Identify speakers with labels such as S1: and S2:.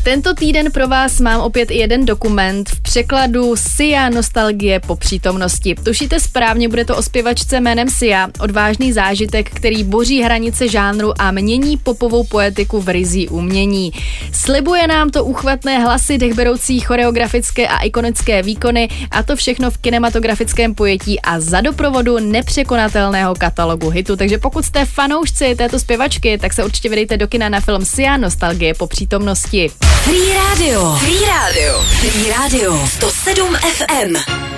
S1: Tento týden pro vás mám opět jeden dokument v překladu Sia nostalgie po přítomnosti. Tušíte správně, bude to o zpěvačce jménem Sia, odvážný zážitek, který boří hranice žánru a mění popovou poetiku v ryzí umění. Slibuje nám to úchvatné hlasy, dechberoucí choreografické a ikonické výkony a to všechno v kinematografickém pojetí a za doprovodu nepřekonatelného katalogu hitu. Takže pokud jste fanoušci této zpěvačky, tak se určitě vydejte do kina na film Sia nostalgie po přítomnosti.
S2: Free Radio 107 FM.